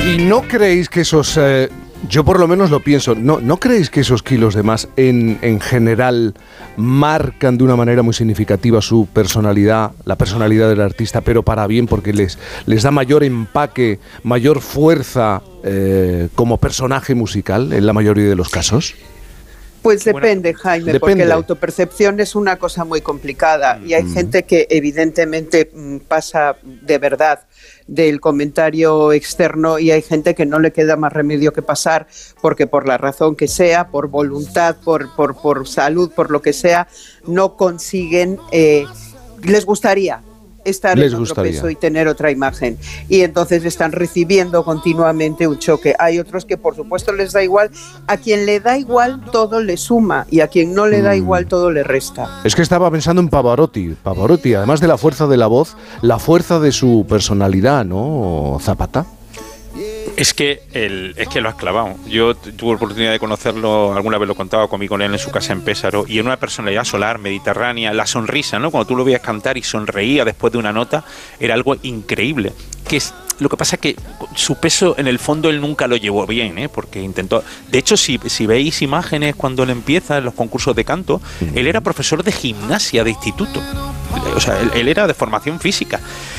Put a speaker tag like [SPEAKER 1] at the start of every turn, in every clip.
[SPEAKER 1] ¿Y no creéis que esos... yo por lo menos lo pienso, ¿no creéis que esos kilos de más en general marcan de una manera muy significativa su personalidad, la personalidad del artista, pero para bien, porque les da mayor empaque, mayor fuerza como personaje musical en la mayoría de los casos?
[SPEAKER 2] Pues depende, Jaime, porque la autopercepción es una cosa muy complicada y hay gente que evidentemente pasa de verdad del comentario externo y hay gente que no le queda más remedio que pasar porque por la razón que sea, por voluntad, por salud, por lo que sea, no consiguen, les gustaría estar en otro peso y tener otra imagen, y entonces están recibiendo continuamente un choque. Hay otros que por supuesto les da igual, a quien le da igual todo le suma y a quien no le da igual todo le resta.
[SPEAKER 1] Es que estaba pensando en Pavarotti, además de la fuerza de la voz, la fuerza de su personalidad, ¿no, Zapata?
[SPEAKER 3] Es que lo has clavado. Yo tuve oportunidad de conocerlo, alguna vez lo contaba, comí con él en su casa en Pésaro, y en una personalidad solar, mediterránea, la sonrisa, ¿no? Cuando tú lo veías cantar y sonreía después de una nota, era algo increíble. Lo que pasa es que su peso, en el fondo, él nunca lo llevó bien, porque intentó... De hecho, si veis imágenes cuando él empieza en los concursos de canto, él era profesor de gimnasia de instituto. O sea, él era de formación física.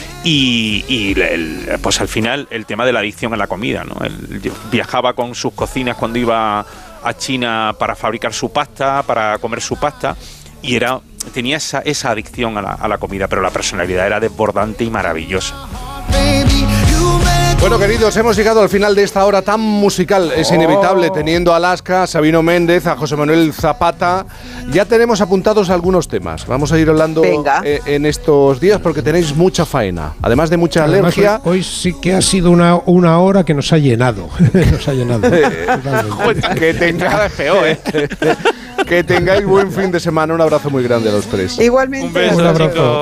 [SPEAKER 3] Y pues al final el tema de la adicción a la comida, ¿no? Él viajaba con sus cocinas cuando iba a China para fabricar su pasta, para comer su pasta, y tenía esa adicción a la comida, pero la personalidad era desbordante y maravillosa.
[SPEAKER 1] Bueno, queridos, hemos llegado al final de esta hora tan musical. Es inevitable, teniendo a Alaska, a Sabino Méndez, a José Manuel Zapata. Ya tenemos apuntados algunos temas. Vamos a ir hablando en estos días porque tenéis mucha faena. Además de mucha alergia.
[SPEAKER 4] Hoy sí que ha sido una hora que nos ha llenado.
[SPEAKER 1] Que tengáis feo, que tengáis buen fin de semana. Un abrazo muy grande a los tres.
[SPEAKER 2] Igualmente.
[SPEAKER 3] Un beso,
[SPEAKER 4] un abrazo.
[SPEAKER 3] Chicos.